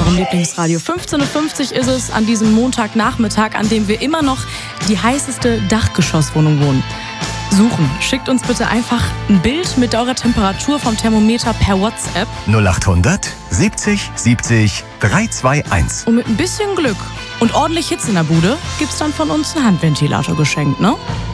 eurem Lieblingsradio. 15.50 Uhr ist es an diesem Montagnachmittag, an dem wir immer noch die heißeste Dachgeschosswohnung wohnen. Suchen. Schickt uns bitte einfach ein Bild mit eurer Temperatur vom Thermometer per WhatsApp. 0800 70 70 321. Und mit ein bisschen Glück und ordentlich Hitze in der Bude gibt's dann von uns einen Handventilator geschenkt, ne?